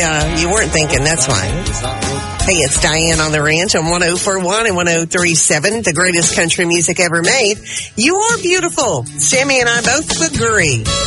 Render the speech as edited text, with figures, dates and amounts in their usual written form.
you weren't thinking. That's why. Hey, it's Diane on the Ranch on 104.1 and 103.7, the greatest country music ever made. You are beautiful. Sammy and I both agree.